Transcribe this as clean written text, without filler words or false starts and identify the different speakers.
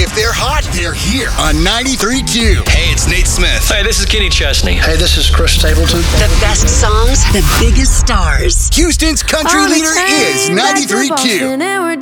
Speaker 1: If they're hot, they're here on 93.2.
Speaker 2: Hey, it's Nate Smith.
Speaker 3: Hey, this is Kenny Chesney.
Speaker 4: Hey, this is Chris Stapleton.
Speaker 5: The best songs, the biggest stars.
Speaker 1: Houston's country leader is 93.2.